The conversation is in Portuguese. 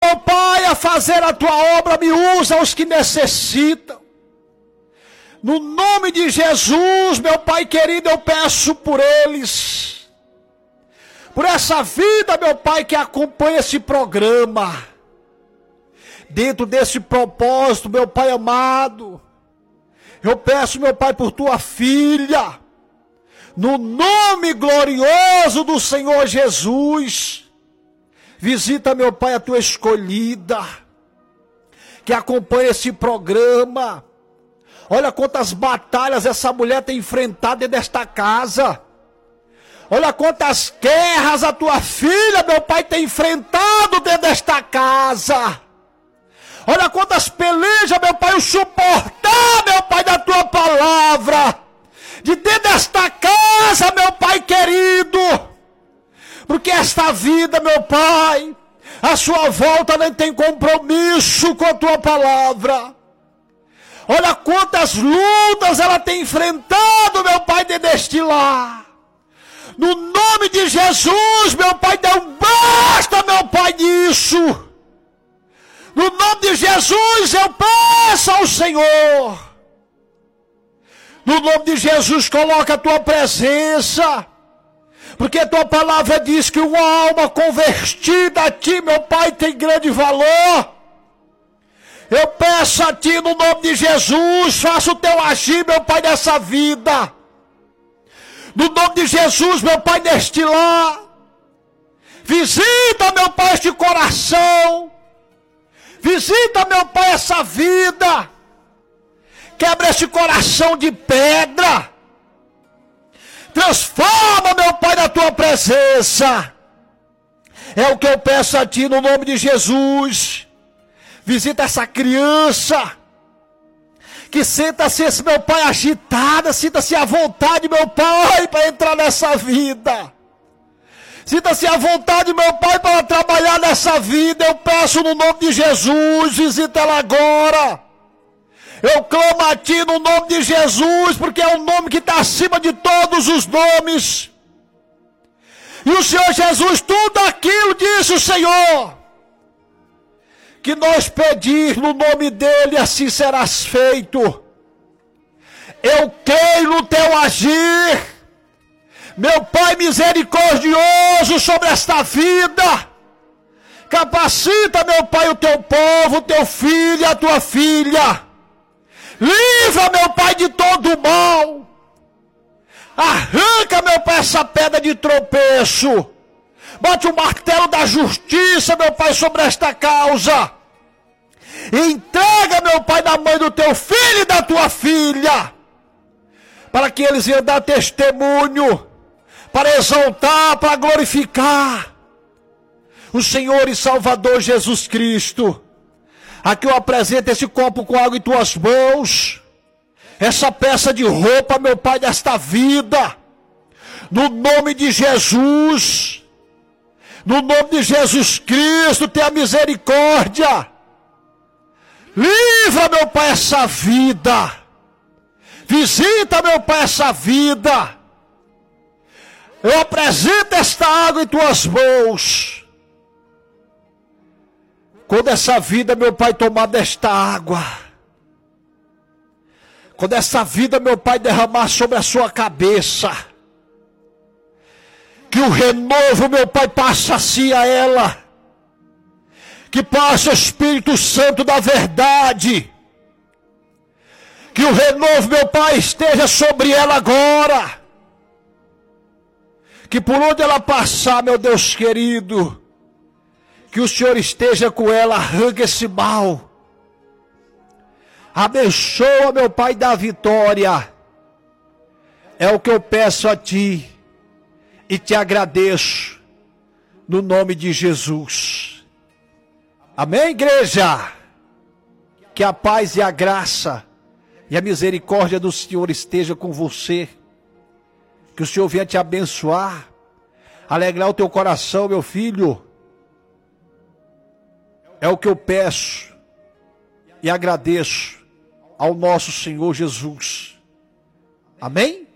meu Pai, a fazer a tua obra, me usa os que necessitam. No nome de Jesus, meu Pai querido, eu peço por eles. Por essa vida, meu Pai, que acompanha esse programa. Dentro desse propósito, meu Pai amado, eu peço, meu Pai, por tua filha, no nome glorioso do Senhor Jesus, visita, meu Pai, a tua escolhida, que acompanha esse programa. Olha quantas batalhas essa mulher tem enfrentado dentro desta casa. Olha quantas guerras a tua filha, meu Pai, tem enfrentado dentro desta casa. Olha quantas pelejas, meu Pai, o suportar, meu Pai, da tua palavra. De dentro desta casa, meu Pai querido. Porque esta vida, meu Pai, a sua volta nem tem compromisso com a tua palavra. Olha quantas lutas ela tem enfrentado, meu Pai, dentro deste lar. No nome de Jesus, meu Pai, dê um basta, meu Pai, nisso. No nome de Jesus eu peço ao Senhor. No nome de Jesus coloca a tua presença. Porque a tua palavra diz que uma alma convertida a ti, meu Pai, tem grande valor. Eu peço a ti no nome de Jesus, faça o teu agir, meu Pai, nessa vida. No nome de Jesus, meu Pai, neste lar. Visita, meu Pai, este coração. Visita, meu Pai, essa vida. Quebra esse coração de pedra. Transforma, meu Pai, na tua presença. É o que eu peço a ti no nome de Jesus. Visita essa criança. Que sinta-se, meu Pai, agitada. Sinta-se à vontade, meu Pai, para entrar nessa vida. Sinta-se à vontade, meu Pai, para trabalhar nessa vida. Eu peço no nome de Jesus, visita ela agora. Eu clamo a ti no nome de Jesus, porque é o nome que está acima de todos os nomes. E o Senhor Jesus, tudo aquilo, disse o Senhor, que nós pedir no nome dele, assim serás feito. Eu creio no teu agir. Meu Pai misericordioso sobre esta vida. Capacita, meu Pai, o teu povo, o teu filho, a tua filha. Livra, meu Pai, de todo o mal. Arranca, meu Pai, essa pedra de tropeço. Bote o martelo da justiça, meu Pai, sobre esta causa. E entrega, meu Pai, na mãe do teu filho e da tua filha. Para que eles venham dar testemunho. Para exaltar, para glorificar o Senhor e Salvador Jesus Cristo. Aqui eu apresento esse copo com água em tuas mãos. Essa peça de roupa, meu Pai, desta vida. No nome de Jesus. No nome de Jesus Cristo, tenha misericórdia. Livra, meu Pai, essa vida. Visita, meu Pai, essa vida. Eu apresento esta água em tuas mãos. Quando essa vida, meu Pai, tomar desta água. Quando essa vida, meu Pai, derramar sobre a sua cabeça. Que o renovo, meu Pai, passe a ela. Que passe o Espírito Santo da verdade. Que o renovo, meu Pai, esteja sobre ela agora. Que por onde ela passar, meu Deus querido, que o Senhor esteja com ela, arranque esse mal. Abençoa, meu Pai, da vitória. É o que eu peço a ti e te agradeço no nome de Jesus. Amém, igreja? Que a paz e a graça e a misericórdia do Senhor esteja com você. Que o Senhor venha te abençoar, alegrar o teu coração, meu filho. É o que eu peço e agradeço ao nosso Senhor Jesus. Amém?